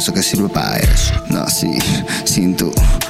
cosa que sirve para eso. No, sí, sin tú